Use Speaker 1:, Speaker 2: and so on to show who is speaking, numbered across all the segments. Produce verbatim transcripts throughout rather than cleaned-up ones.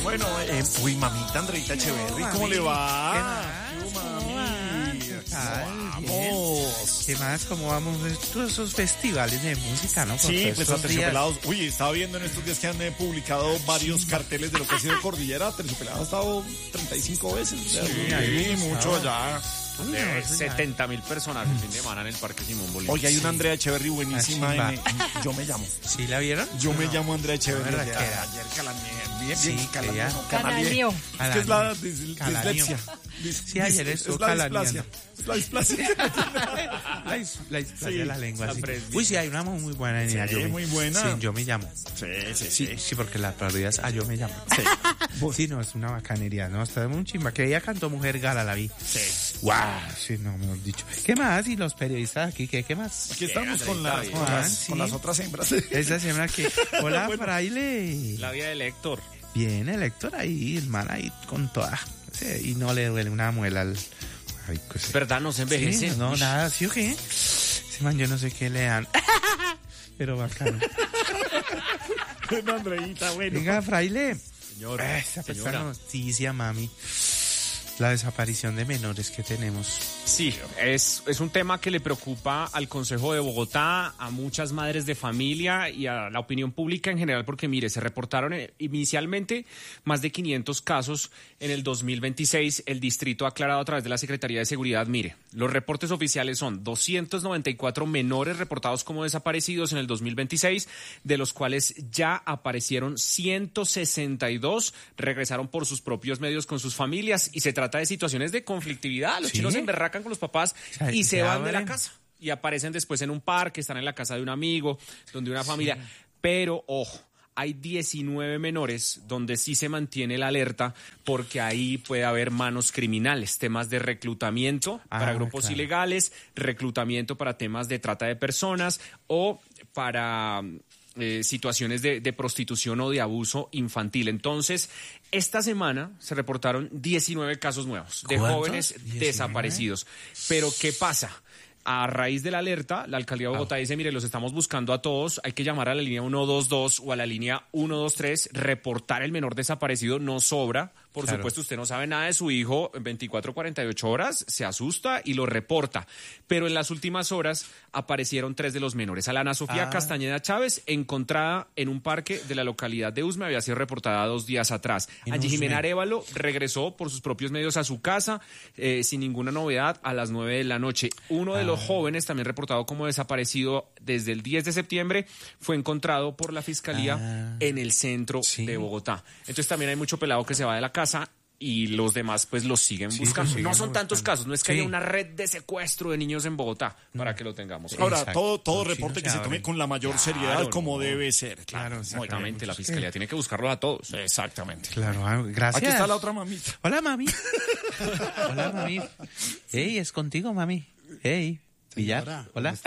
Speaker 1: Bueno, eh, uy, mamita Andreita Echeverry, ¿cómo
Speaker 2: mami.
Speaker 1: le va?
Speaker 2: ¿Qué más?
Speaker 1: ¿Qué hubo,
Speaker 2: ¿Cómo
Speaker 1: mami?
Speaker 2: vas? ¿Qué tal?
Speaker 1: Vamos.
Speaker 2: ¿Qué más? ¿Cómo vamos? Todos esos festivales de música, ¿no? Por
Speaker 1: Sí,
Speaker 2: todos
Speaker 1: pues
Speaker 2: estos
Speaker 1: Aterciopelados.
Speaker 2: días.
Speaker 1: Uy, estaba viendo en estos días que han eh, publicado varios carteles de lo que ha sido Cordillera. Aterciopelados ha estado treinta y cinco veces. O sea,
Speaker 2: Sí, ahí
Speaker 1: sí, mucho
Speaker 2: estaba.
Speaker 1: ya.
Speaker 2: Uy, no,
Speaker 3: De
Speaker 2: eso ya-
Speaker 3: setenta mil personas el fin de semana en el Parque Simón Bolívar.
Speaker 1: Oye, hay una Andrea Echeverry buenísima
Speaker 2: Ah,
Speaker 1: en, en Yo Me Llamo.
Speaker 2: ¿Sí la vieron?
Speaker 1: Yo me
Speaker 2: No.
Speaker 1: llamo Andrea Echeverry.
Speaker 2: No,
Speaker 1: de-
Speaker 2: ¿verdad que era?
Speaker 1: Ayer calaneé. Bien,
Speaker 2: Sí,
Speaker 1: bien,
Speaker 2: que
Speaker 1: calaneé,
Speaker 2: ya-
Speaker 1: no, calaneé.
Speaker 4: Canalió.
Speaker 1: Es que es la dis-
Speaker 2: Calaneó.
Speaker 1: dislexia. Dis-
Speaker 2: Sí, ayer
Speaker 1: dis-
Speaker 2: estuvo
Speaker 1: es la
Speaker 2: calaneando.
Speaker 1: displasia. Es la displasia.
Speaker 2: La, is- la displasia
Speaker 1: Sí,
Speaker 2: de la lengua.
Speaker 3: la
Speaker 2: Sí.
Speaker 3: presbítera.
Speaker 2: Uy, sí, hay una muy buena en ella.
Speaker 1: Sí,
Speaker 2: Yo me-
Speaker 1: muy buena.
Speaker 2: Sí, Yo Me Llamo.
Speaker 1: Sí, sí,
Speaker 2: Sí, sí, porque la parodia es a Yo Me Llamo. Sí. Sí, no, es una bacanería, ¿no? Está muy chimba. Que ella cantó Mujer Gala, la vi.
Speaker 1: Sí.
Speaker 2: ¡Guau! Sí, no, mejor dicho. ¿Qué más? ¿Y los periodistas aquí? ¿Qué, qué más?
Speaker 1: Aquí estamos con,
Speaker 3: Andreita,
Speaker 1: las,
Speaker 3: bien.
Speaker 1: con, las,
Speaker 2: Sí.
Speaker 1: con las otras hembras.
Speaker 2: Esa semana que... Hola,
Speaker 1: Bueno.
Speaker 2: fraile.
Speaker 3: La vida del Héctor.
Speaker 2: Bien, el Héctor ahí, el man ahí con toda... Sí, y no le duele una muela al... Ay, pues,
Speaker 3: Es verdad, no se envejece.
Speaker 2: sí, no,
Speaker 3: Uy.
Speaker 2: nada, ¿sí o qué? Ese man, yo no sé qué le dan. Pero bacano.
Speaker 1: Bueno, Andreita, bueno.
Speaker 2: Venga, fraile.
Speaker 3: Señor,
Speaker 2: Esa
Speaker 3: señora.
Speaker 2: esta noticia, mami. La desaparición de menores que tenemos.
Speaker 3: Sí, es, es un tema que le preocupa al Consejo de Bogotá, a muchas madres de familia y a la opinión pública en general, porque mire, se reportaron eh, inicialmente más de quinientos casos en el dos mil veintiséis. El distrito ha aclarado a través de la Secretaría de Seguridad, mire, los reportes oficiales son doscientos noventa y cuatro menores reportados como desaparecidos en el dos mil veintiséis, de los cuales ya aparecieron ciento sesenta y dos, regresaron por sus propios medios con sus familias y se trata de situaciones de conflictividad. Los
Speaker 2: ¿Sí?
Speaker 3: chinos se emberracan con los papás
Speaker 2: O sea,
Speaker 3: y se
Speaker 2: ya
Speaker 3: van de la
Speaker 2: ven.
Speaker 3: casa y aparecen después en un parque, están en la casa de un amigo, donde una familia. Pero, ojo, hay diecinueve menores donde sí se mantiene la alerta porque ahí puede haber manos criminales, temas de reclutamiento
Speaker 2: Ah,
Speaker 3: para grupos
Speaker 2: claro.
Speaker 3: ilegales, reclutamiento para temas de trata de personas o para eh, situaciones de, de prostitución o de abuso infantil. Entonces, esta semana se reportaron diecinueve casos nuevos de
Speaker 2: ¿Cuántos?
Speaker 3: jóvenes
Speaker 2: ¿diecinueve?
Speaker 3: desaparecidos. Pero, ¿qué pasa? A raíz de la alerta, la alcaldía de Bogotá dice, mire, los estamos buscando a todos, hay que llamar a la línea ciento veintidós o a la línea ciento veintitrés, reportar el menor desaparecido no sobra. Por
Speaker 2: Claro.
Speaker 3: supuesto, usted no sabe nada de su hijo en veinticuatro, cuarenta y ocho horas, se asusta y lo reporta. Pero en las últimas horas aparecieron tres de los menores. Alana Sofía
Speaker 2: Ah.
Speaker 3: Castañeda Chávez, encontrada en un parque de la localidad de Usme, había sido reportada dos días atrás.
Speaker 2: En
Speaker 3: Angie
Speaker 2: Usme.
Speaker 3: Jimena Arévalo regresó por sus propios medios a su casa eh, sin ninguna novedad a las nueve de la noche. Uno de los jóvenes, también reportado como desaparecido desde el diez de septiembre, fue encontrado por la fiscalía
Speaker 2: Ah.
Speaker 3: en el centro
Speaker 2: Sí.
Speaker 3: de Bogotá. Entonces también hay mucho pelado que se va de la casa y los demás pues los siguen
Speaker 2: Sí,
Speaker 3: buscando.
Speaker 2: los siguen
Speaker 3: no son tantos
Speaker 2: buscando.
Speaker 3: casos, no es que
Speaker 2: Sí.
Speaker 3: haya una red de secuestro de niños en Bogotá para que lo tengamos.
Speaker 1: Ahora,
Speaker 2: Exacto.
Speaker 1: todo, todo
Speaker 2: Los
Speaker 1: reporte
Speaker 2: chinos
Speaker 1: que
Speaker 2: se
Speaker 1: se tome
Speaker 2: abren.
Speaker 1: con la mayor seriedad
Speaker 3: Claro,
Speaker 1: como
Speaker 3: no.
Speaker 1: debe ser.
Speaker 2: Claro,
Speaker 3: Exactamente, la
Speaker 2: Sí.
Speaker 3: fiscalía tiene que buscarlos a todos.
Speaker 1: Exactamente.
Speaker 2: Claro, ah, gracias.
Speaker 1: Aquí está la otra mamita.
Speaker 2: Hola, mami. Hola, mami. Hey, es contigo, mami. Hey, Villar. Hola.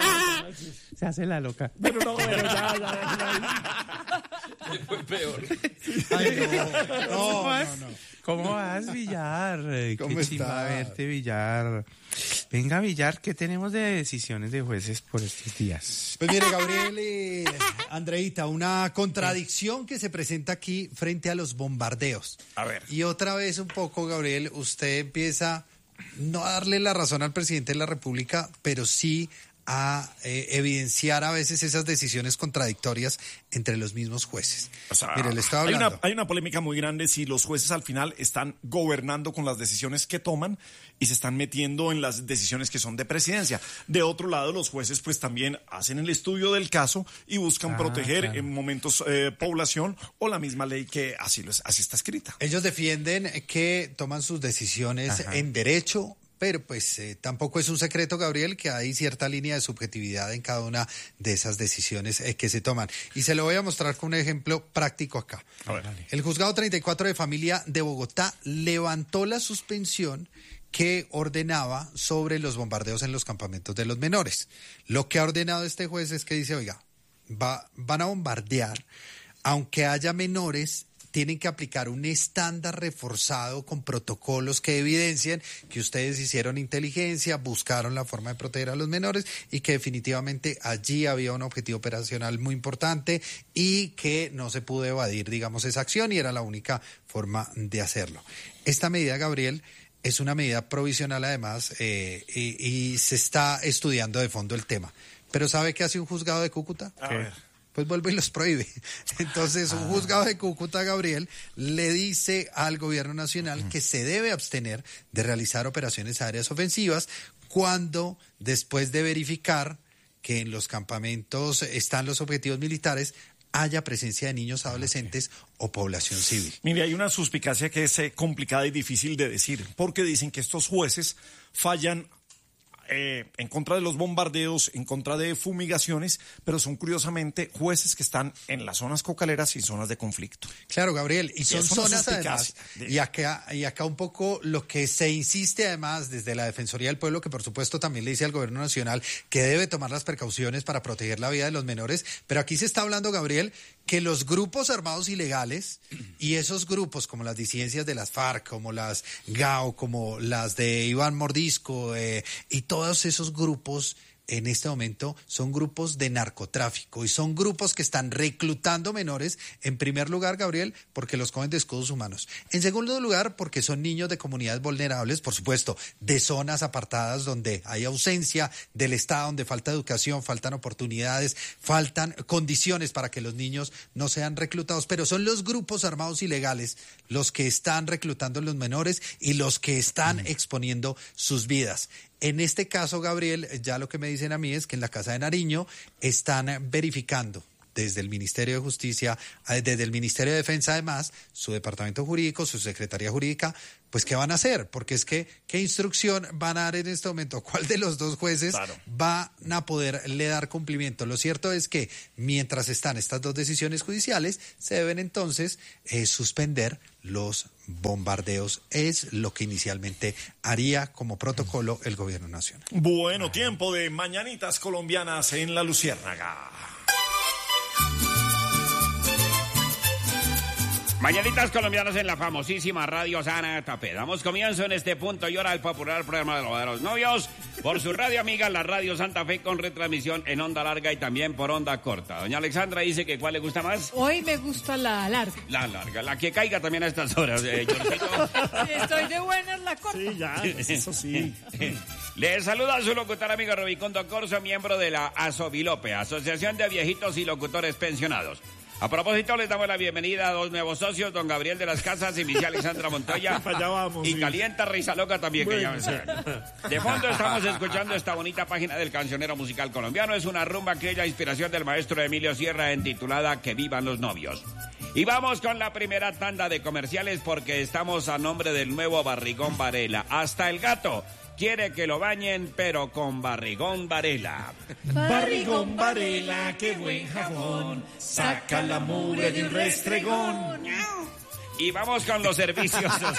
Speaker 2: Se hace la loca.
Speaker 1: Pero no, bueno, ya, ya,
Speaker 3: Fue peor.
Speaker 4: Ay, no.
Speaker 2: ¿Cómo
Speaker 4: No,
Speaker 2: vas?
Speaker 4: no, no.
Speaker 2: ¿Cómo vas, Villar? Eh,
Speaker 4: ¿Cómo
Speaker 2: Qué chimba
Speaker 4: estás?
Speaker 2: verte, Villar. Venga, Villar, ¿qué tenemos de decisiones de jueces por estos días?
Speaker 4: Pues mire, Gabriel, eh, Andreita, una contradicción que se presenta aquí frente a los bombardeos.
Speaker 1: A ver.
Speaker 4: Y otra vez un poco, Gabriel, usted empieza no a darle la razón al presidente de la República, pero sí a eh, evidenciar a veces esas decisiones contradictorias entre los mismos jueces.
Speaker 1: O sea,
Speaker 4: Mire, le estaba
Speaker 1: hay,
Speaker 4: hablando.
Speaker 1: una, hay una polémica muy grande si los jueces al final están gobernando con las decisiones que toman y se están metiendo en las decisiones que son de presidencia. De otro lado, los jueces pues también hacen el estudio del caso y buscan
Speaker 2: Ah,
Speaker 1: proteger
Speaker 2: claro.
Speaker 1: en momentos eh, población o la misma ley que así, lo es- así está escrita.
Speaker 4: Ellos defienden que toman sus decisiones
Speaker 2: Ajá.
Speaker 4: en derecho, pero pues eh, tampoco es un secreto, Gabriel, que hay cierta línea de subjetividad en cada una de esas decisiones eh, que se toman. Y se lo voy a mostrar con un ejemplo práctico acá.
Speaker 1: A ver.
Speaker 4: El juzgado treinta y cuatro de familia de Bogotá levantó la suspensión que ordenaba sobre los bombardeos en los campamentos de los menores. Lo que ha ordenado este juez es que dice, oiga, va, van a bombardear, aunque haya menores, tienen que aplicar un estándar reforzado con protocolos que evidencien que ustedes hicieron inteligencia, buscaron la forma de proteger a los menores y que definitivamente allí había un objetivo operacional muy importante y que no se pudo evadir, digamos, esa acción y era la única forma de hacerlo. Esta medida, Gabriel, es una medida provisional además eh, y, y se está estudiando de fondo el tema. Pero ¿sabe qué hace un juzgado de Cúcuta?
Speaker 1: A ver.
Speaker 4: Pues vuelve y los prohíbe. Entonces, un juzgado de Cúcuta, Gabriel, le dice al gobierno nacional que se debe abstener de realizar operaciones aéreas ofensivas cuando, después de verificar que en los campamentos están los objetivos militares, haya presencia de niños, adolescentes o población civil.
Speaker 1: Mire, hay una suspicacia que es eh, complicada y difícil de decir, porque dicen que estos jueces fallan eh, en contra de los bombardeos, en contra de fumigaciones, pero son curiosamente jueces que están en las zonas cocaleras y zonas de conflicto.
Speaker 4: Claro, Gabriel, y son
Speaker 1: Es una
Speaker 4: zonas además,
Speaker 1: suspicacia.
Speaker 4: y acá, y acá un poco lo que se insiste además desde la Defensoría del Pueblo, que por supuesto también le dice al gobierno nacional que debe tomar las precauciones para proteger la vida de los menores, pero aquí se está hablando, Gabriel, que los grupos armados ilegales y esos grupos como las disidencias de las FARC, como las GAO, como las de Iván Mordisco eh, y todos esos grupos en este momento son grupos de narcotráfico y son grupos que están reclutando menores, en primer lugar, Gabriel, porque los cogen de escudos humanos. En segundo lugar, porque son niños de comunidades vulnerables, por supuesto, de zonas apartadas donde hay ausencia del Estado, donde falta educación, faltan oportunidades, faltan condiciones para que los niños no sean reclutados, pero son los grupos armados ilegales los que están reclutando a los menores y los que están exponiendo sus vidas. En este caso, Gabriel, ya lo que me dicen a mí es que en la Casa de Nariño están verificando desde el Ministerio de Justicia, desde el Ministerio de Defensa además, su departamento jurídico, su secretaría jurídica, pues ¿qué van a hacer? Porque es que, ¿qué instrucción van a dar en este momento? ¿Cuál de los dos jueces
Speaker 1: Claro.
Speaker 4: van a poderle dar cumplimiento? Lo cierto es que mientras están estas dos decisiones judiciales, se deben entonces eh, suspender los bombardeos. Es lo que inicialmente haría como protocolo el gobierno nacional.
Speaker 1: Bueno, tiempo de mañanitas colombianas en La Luciérnaga.
Speaker 5: Mañanitas colombianas en la famosísima Radio Santa Fe. Damos comienzo en este punto y hora al popular programa de los, de los novios por su radio amiga, la Radio Santa Fe, con retransmisión en onda larga y también por onda corta. Doña Alexandra dice que ¿cuál le gusta más?
Speaker 6: Hoy me gusta la larga.
Speaker 5: La larga, la que caiga también a estas horas, eh, Jorgito.
Speaker 6: Estoy de buenas, la corta.
Speaker 1: Sí, ya, pues eso sí.
Speaker 5: Le saluda a su locutor amigo Rubicondo Corso, miembro de la ASOVILOPE, Asociación de Viejitos y Locutores Pensionados. A propósito, les damos la bienvenida a dos nuevos socios, don Gabriel de las Casas y Miss Alexandra Montoya.
Speaker 1: Allá vamos,
Speaker 5: y
Speaker 1: sí.
Speaker 5: Calienta Risa Loca también, que
Speaker 1: Bueno,
Speaker 5: ya me De fondo estamos escuchando esta bonita página del cancionero musical colombiano. Es una rumba que ella inspiración del maestro Emilio Sierra, intitulada Que vivan los novios. Y vamos con la primera tanda de comerciales porque estamos a nombre del nuevo Barrigón Varela. Hasta el gato quiere que lo bañen, pero con Barrigón Varela.
Speaker 1: Barrigón Varela, qué buen jabón, saca la mugre de un restregón.
Speaker 5: Y vamos con los servicios sociales.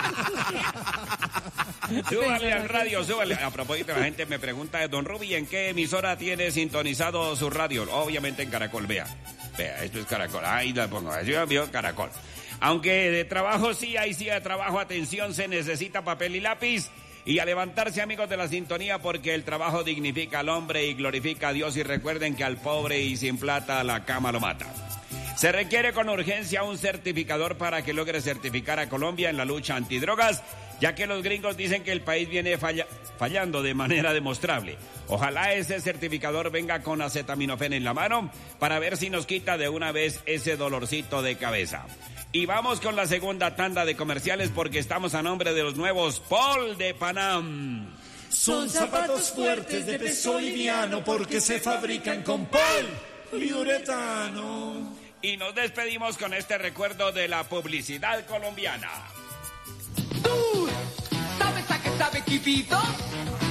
Speaker 5: Súbale al radio, súbale. A propósito, la gente me pregunta, don Rubi, ¿en qué emisora tiene sintonizado su radio? Obviamente en Caracol, vea. Vea, esto es Caracol. Ahí la pongo, así vio Caracol. Aunque de trabajo sí, ahí sí de trabajo, atención, se necesita papel y lápiz. Y a levantarse, amigos de la sintonía, porque el trabajo dignifica al hombre y glorifica a Dios. Y recuerden que al pobre y sin plata la cama lo mata. Se requiere con urgencia un certificador para que logre certificar a Colombia en la lucha antidrogas, ya que los gringos dicen que el país viene falla, fallando de manera demostrable. Ojalá ese certificador venga con acetaminofén en la mano para ver si nos quita de una vez ese dolorcito de cabeza. Y vamos con la segunda tanda de comerciales porque estamos a nombre de los nuevos Paul de Panam.
Speaker 1: Son zapatos fuertes de peso liviano porque se fabrican con poliuretano.
Speaker 5: Y nos despedimos con este recuerdo de la publicidad colombiana.
Speaker 7: ¿Tú sabes a qué sabe Quipito?